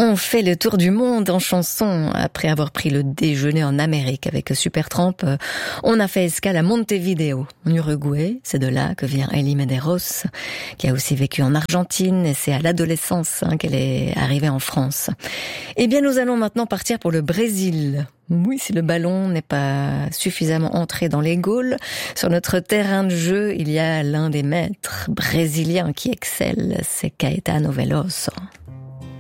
On fait le tour du monde en chanson. Après avoir pris le déjeuner en Amérique avec Supertramp, on a fait escale à Montevideo, en Uruguay. C'est de là que vient Hailey Medeiros, qui a aussi vécu en Argentine, et c'est à l'adolescence qu'elle est arrivée en France. Eh bien, nous allons maintenant partir pour le Brésil. Oui, si le ballon n'est pas suffisamment entré dans les Gaules, sur notre terrain de jeu, il y a l'un des maîtres brésiliens qui excelle, c'est Caetano Veloso.